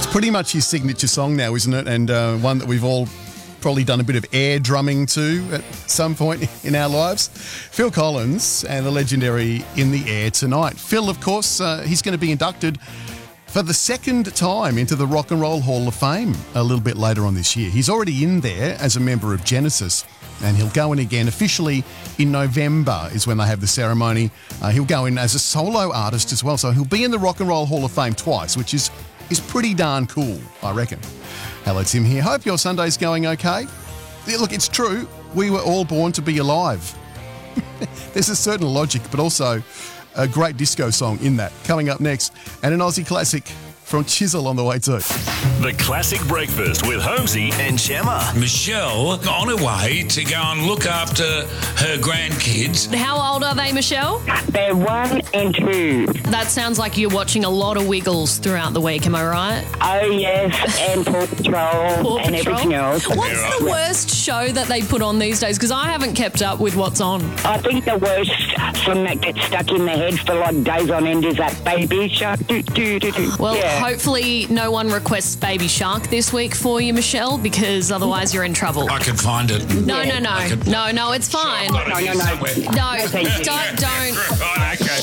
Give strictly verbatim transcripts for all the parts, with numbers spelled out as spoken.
It's pretty much his signature song now, isn't it? And uh, one that we've all probably done a bit of air drumming to at some point in our lives. Phil Collins and the legendary In the Air Tonight. Phil, of course, uh, he's going to be inducted for the second time into the Rock and Roll Hall of Fame a little bit later on this year. He's already in there as a member of Genesis, and he'll go in again officially in November is when they have the ceremony. Uh, he'll go in as a solo artist as well, so he'll be in the Rock and Roll Hall of Fame twice, which is, is pretty darn cool, I reckon. Hello, Tim here. Hope your Sunday's going okay. Yeah, look, it's true. We were all born to be alive. There's a certain logic, but also a great disco song in that. Coming up next, and an Aussie classic from Chisel on the way too. The Classic Breakfast with Holmesy and Gemma. Michelle on her way to go and look after her grandkids. How old are they, Michelle? They're one and two. That sounds like you're watching a lot of Wiggles throughout the week, am I right? Oh, yes, and Paw Patrol Paw and Patrol? everything else. What's the worst show that they put on these days? Because I haven't kept up with what's on. I think the worst song that gets stuck in the head for like days on end is that Baby Shark. Do, do, do, do. Well, yeah. hopefully no one requests Baby Shark this week for you, Michelle, because otherwise you're in trouble. I can find it. No, Yeah. no, no. I could- No, no, it's fine. Sure, I've No, got it no, here no. somewhere. No, thank you. don't, don't. Right, okay.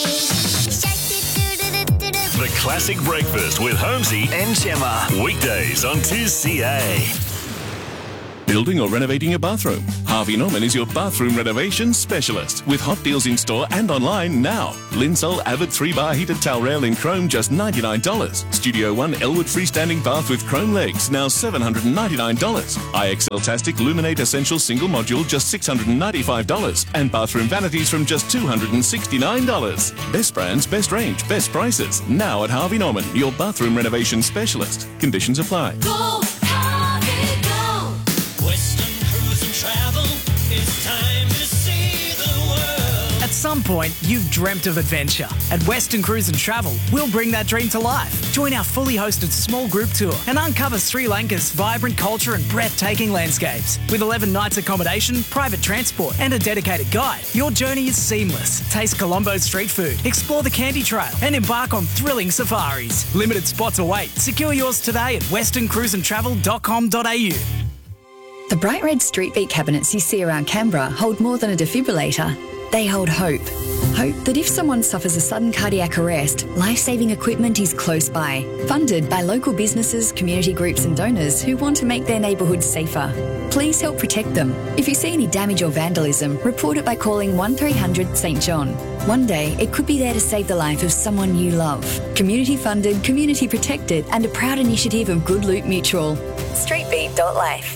The Classic Breakfast with Holmesy and Gemma. Weekdays on two C A. Building or renovating your bathroom? Harvey Norman is your bathroom renovation specialist with hot deals in store and online now. Linsol Avid three bar heated towel rail in chrome just ninety-nine dollars. Studio One Elwood freestanding bath with chrome legs now seven hundred ninety-nine dollars. I X L Tastic Luminate Essential single module just six hundred ninety-five dollars. And bathroom vanities from just two hundred sixty-nine dollars. Best brands, best range, best prices. Now at Harvey Norman, your bathroom renovation specialist. Conditions apply. Go, Harvey, go. Western Cruise and Travel. It's time to see the world. At some point, you've dreamt of adventure. At Western Cruise and Travel, we'll bring that dream to life. Join our fully hosted small group tour and uncover Sri Lanka's vibrant culture and breathtaking landscapes. With eleven nights accommodation, private transport, and a dedicated guide, your journey is seamless. Taste Colombo's street food, explore the Candy Trail, and embark on thrilling safaris. Limited spots await. Secure yours today at western cruise and travel dot com dot a u. The bright red street beat cabinets you see around Canberra hold more than a defibrillator. They hold hope. Hope that if someone suffers a sudden cardiac arrest, life-saving equipment is close by. Funded by local businesses, community groups and donors who want to make their neighbourhoods safer. Please help protect them. If you see any damage or vandalism, report it by calling one three hundred St John. One day, it could be there to save the life of someone you love. Community funded, community protected and a proud initiative of Good Loot Mutual. streetbeat dot life.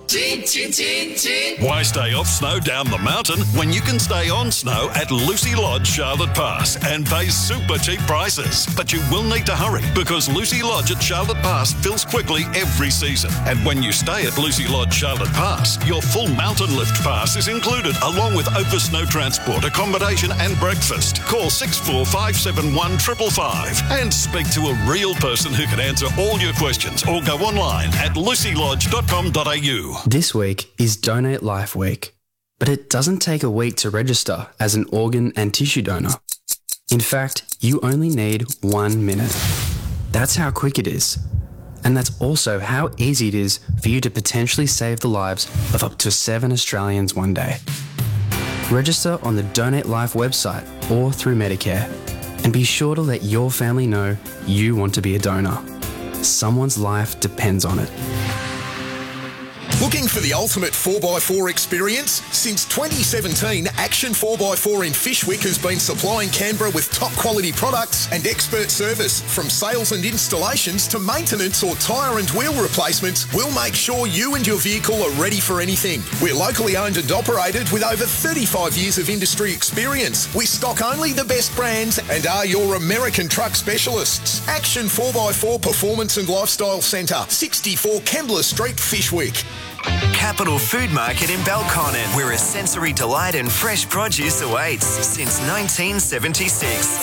Why stay off snow down the mountain when you can stay on snow at Lucy Lodge Charlotte Pass and pay super cheap prices? But you will need to hurry because Lucy Lodge at Charlotte Pass fills quickly every season. And when you stay at Lucy Lodge Charlotte Pass, your full mountain lift pass is included along with over snow transport, accommodation and breakfast. Call six four five seven one five five five and speak to a real person who can answer all your questions or go online at lucy lodge dot com dot a u. This week is Donate Life Week, but it doesn't take a week to register as an organ and tissue donor. In fact, you only need one minute. That's how quick it is. And that's also how easy it is for you to potentially save the lives of up to seven Australians one day. Register on the Donate Life website or through Medicare, and be sure to let your family know you want to be a donor. Someone's life depends on it. Looking for the ultimate four by four experience? Since twenty seventeen, Action four by four in Fyshwick has been supplying Canberra with top quality products and expert service. From sales and installations to maintenance or tyre and wheel replacements, we'll make sure you and your vehicle are ready for anything. We're locally owned and operated with over thirty-five years of industry experience. We stock only the best brands and are your American truck specialists. Action four by four Performance and Lifestyle Centre, sixty-four Kembla Street, Fyshwick. Capital Food Market in Belconnen, where a sensory delight and fresh produce awaits since nineteen seventy-six.